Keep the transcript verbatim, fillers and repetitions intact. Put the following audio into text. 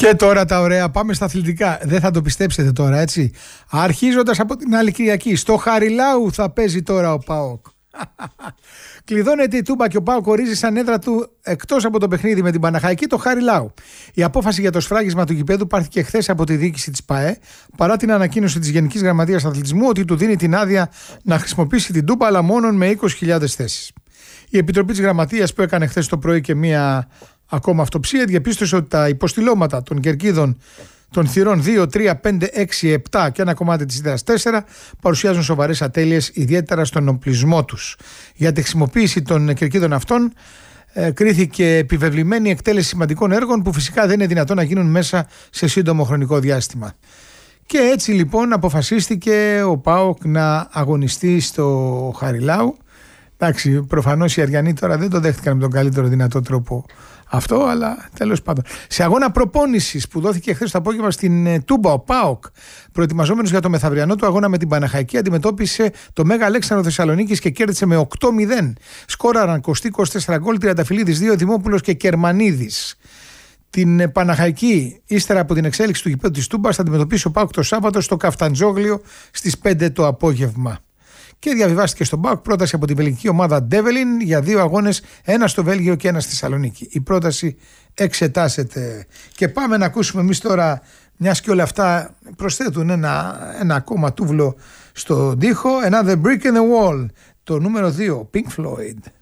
Και τώρα τα ωραία, πάμε στα αθλητικά. Δεν θα το πιστέψετε τώρα, έτσι. Αρχίζοντας από την άλλη Κυριακή, στο Χαριλάου θα παίζει τώρα ο ΠΑΟΚ. Κλειδώνεται η Τούμπα και ο ΠΑΟΚ ορίζει σαν έδρα του εκτός από το παιχνίδι με την Παναχαϊκή το Χαριλάου. Η απόφαση για το σφράγισμα του γηπέδου πάρθηκε χθες από τη διοίκηση της ΠΑΕ, παρά την ανακοίνωση της Γενικής Γραμματείας Αθλητισμού ότι του δίνει την άδεια να χρησιμοποιήσει την Τούμπα, αλλά μόνο με είκοσι χιλιάδες θέσεις. Η Επιτροπή της Γραμματείας, που έκανε χθες το πρωί και μία ακόμα αυτοψία, διαπίστωσε ότι τα υποστηλώματα των κερκίδων των θυρών δύο, τρία, πέντε, έξι, επτά και ένα κομμάτι της ιδέας τέσσερα παρουσιάζουν σοβαρές ατέλειες, ιδιαίτερα στον οπλισμό τους. Για τη χρησιμοποίηση των κερκίδων αυτών ε, κρίθηκε επιβεβλημένη εκτέλεση σημαντικών έργων που φυσικά δεν είναι δυνατόν να γίνουν μέσα σε σύντομο χρονικό διάστημα. Και έτσι λοιπόν αποφασίστηκε ο ΠΑΟΚ να αγωνιστεί στο Χαριλάου. Εντάξει, προφανώς οι Αριανοί τώρα δεν το δέχτηκαν με τον καλύτερο δυνατό τρόπο αυτό, αλλά τέλος πάντων. Σε αγώνα προπόνησης που δόθηκε χθες το απόγευμα στην Τούμπα, ο ΠΑΟΚ, προετοιμαζόμενος για το μεθαυριανό του αγώνα με την Παναχαϊκή, αντιμετώπισε το Μέγα Αλέξανδρο Θεσσαλονίκης και κέρδισε με οκτώ μηδέν. Σκόραραν Κωστή είκοσι τέσσερα γκολ, Τριανταφυλλίδης δύο, Δημόπουλος και Κερμανίδης. Την Παναχαϊκή, ύστερα από την εξέλιξη του γηπέδου της Τούμπας, θα αντιμετωπίσει ο ΠΑΟΚ το Σάββατο στο Καφταντζόγλιο στις πέντε το απόγευμα. Και διαβιβάστηκε στον ΠΑΟΚ πρόταση από την βελγική ομάδα Ντέβελιν για δύο αγώνες, ένα στο Βέλγιο και ένα στη Θεσσαλονίκη. Η πρόταση εξετάσεται. Και πάμε να ακούσουμε εμείς τώρα, μιας και όλα αυτά προσθέτουν ένα, ένα ακόμα τούβλο στον τοίχο, Another Brick in the Wall, το νούμερο δύο, Pink Floyd.